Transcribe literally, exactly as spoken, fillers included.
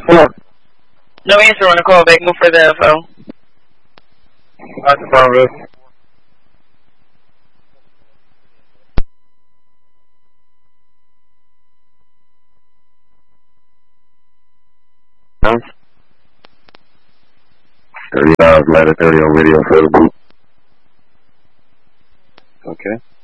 No answer on the call back. No further info. That's the phone, Ruth. thirty hours later, thirty on video for the boot. Okay.